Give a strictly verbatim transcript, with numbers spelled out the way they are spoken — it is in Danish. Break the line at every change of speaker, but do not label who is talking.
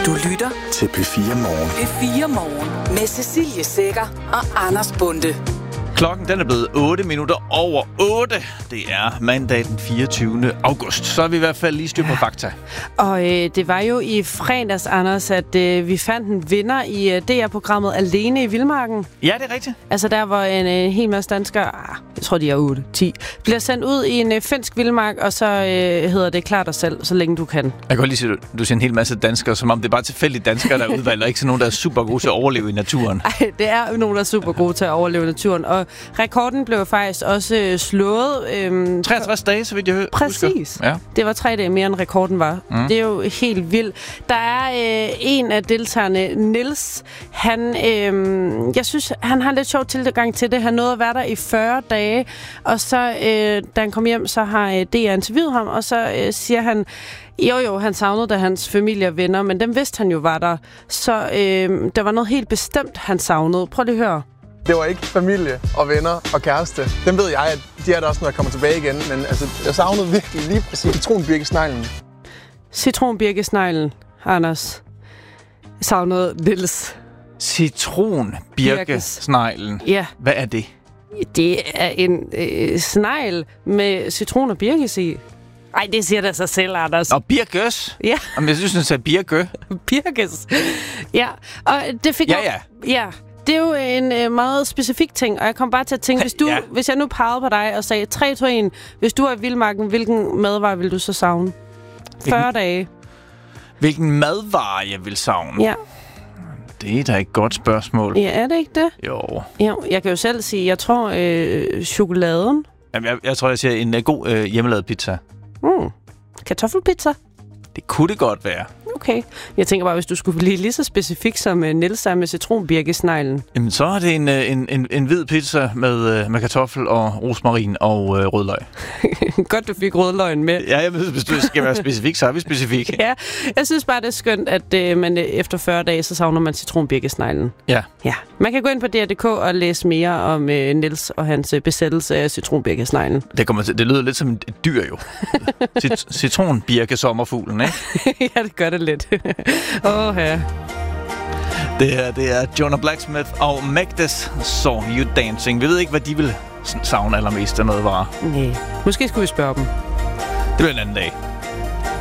Du lytter
til P fire Morgen.
P fire Morgen med Cecilie Sekker og Anders Bonde.
Klokken den er blevet otte minutter over otte. Det er mandag den fireogtyvende august. Så er vi i hvert fald lige styr på fakta.
Og øh, det var jo i fredags, Anders, at øh, vi fandt en vinder i øh, D R-programmet Alene i Vildmarken.
Ja, det er rigtigt.
Altså der, hvor en øh, hel masse danskere, ah, jeg tror de er otte ti, bliver sendt ud i en øh, finsk vildmark, og så øh, hedder det klar dig selv, så længe du kan.
Jeg kan godt lige sige, at du siger en hel masse danskere, som om det er bare tilfældige danskere, der er udvalgt, og ikke sådan nogen, der er super gode til at overleve i naturen.
Ej, det er nogen, der er super gode til at overleve i naturen, og rekorden blev faktisk også øh, slået. Øh,
treogtres dage, så vidt jeg husker.
Præcis.
Ja.
Det var tre dage mere, end rekorden var. Mm. Det er jo helt vildt. Der er øh, en af deltagerne, Niels. Han, øh, jeg synes, han har lidt sjov tilgang til det. Han nåede at være der i fyrre dage, og så, øh, da han kom hjem, så har øh, D R interviewet ham, og så øh, siger han, jo jo, han savnede da hans familie og venner, men dem vidste han jo var der. Så øh, der var noget helt bestemt, han savnede. Prøv lige at høre.
Det var ikke familie og venner og kæreste. Dem ved jeg, at de er der også, når jeg kommer tilbage igen. Men altså, jeg savnede virkelig lige præcis citronbirkesneglen.
Citronbirkesneglen, Anders. Jeg savnede Niels.
Citronbirkesneglen.
Ja.
Hvad er det?
Det er en øh, snegl med citron og birkes i. Ej, det siger da sig selv, Anders.
Nå, birkes?
Ja.
Jamen, jeg synes, den sagde birke.
Birkes. Ja, og det fik
Ja,
op-
ja.
Ja. Det er jo en øh, meget specifik ting, og jeg kom bare til at tænke, hvis, du,
Ja.
hvis jeg nu pegede på dig og sagde tre, to, en, hvis du er i vildmarken, hvilken madvare vil du så savne? fyrre dage.
Hvilken madvare jeg vil savne?
Ja.
Det er da et godt spørgsmål.
Ja, er det ikke det?
Jo.
Jo, jeg kan jo selv sige, jeg tror øh, chokoladen.
Jamen, jeg, jeg tror, jeg siger en uh, god uh, hjemmelavet pizza.
Mm. Kartoffelpizza.
Det kunne det godt være.
Okay. Jeg tænker bare, hvis du skulle blive lige så specifik som uh, Niels er med citronbirkesneglen.
Jamen, så er det en, uh, en, en, en hvid pizza med, uh, med kartoffel og rosmarin og uh, rødløg.
Godt, du fik rødløgn med.
Ja, jeg ved, hvis du skal være specifik, så er vi specifik.
Ja, jeg synes bare, det er skønt, at uh, man uh, efter fyrre dage, så savner man citronbirkesneglen.
Ja.
Ja. Man kan gå ind på D R punktum d k og læse mere om uh, Niels og hans uh, besættelse af citronbirkesneglen.
Det, kommer til, det lyder lidt som et dyr, jo. Cit- citronbirkesommerfuglen, ikke?
Ja, det gør det lidt. Åh, ja.
Det her, det er Jonah Blacksmith og Magdes Saw You Dancing. Vi ved ikke, hvad de vil savne allermest af noget varer.
Nej. Måske skulle vi spørge dem.
Det bliver en anden dag.